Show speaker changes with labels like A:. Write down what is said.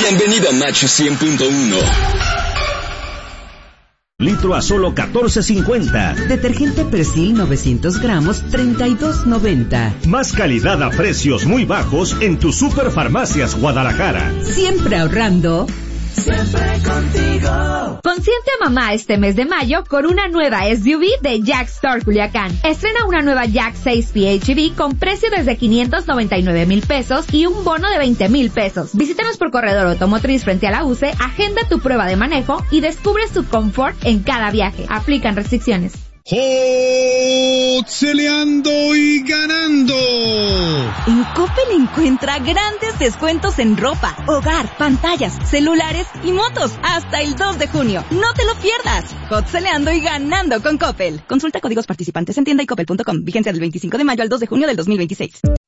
A: Bienvenido a Macho 100.1.
B: Litro a solo $14.50.
C: Detergente Persil 900 gramos, $32.90.
B: Más calidad a precios muy bajos en tu Superfarmacias Guadalajara.
C: Siempre ahorrando.
D: Siempre contigo.
E: Consiente a mamá este mes de mayo con una nueva SUV de Jack Store Culiacán. Estrena una nueva Jack 6 PHEV con precio desde 599,000 pesos y un bono de 20,000 pesos. Visítanos por Corredor Automotriz frente a la UCE, agenda tu prueba de manejo y descubre su confort en cada viaje. Aplican restricciones.
F: ¡Celeando y ganando!
G: En Coppel encuentra grandes descuentos en ropa, hogar, pantallas, celulares y motos hasta el 2 de junio. ¡No te lo pierdas! Celeando y ganando con Coppel. Consulta códigos participantes en tienda y coppel.com. Vigencia del 25 de mayo al 2 de junio del 2026.